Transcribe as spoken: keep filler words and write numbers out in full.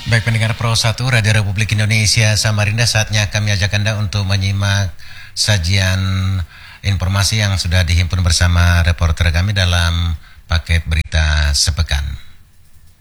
Baik pendengar Pro satu Radio Republik Indonesia Samarinda, saatnya kami ajak Anda untuk menyimak sajian informasi yang sudah dihimpun bersama reporter kami dalam paket berita sepekan.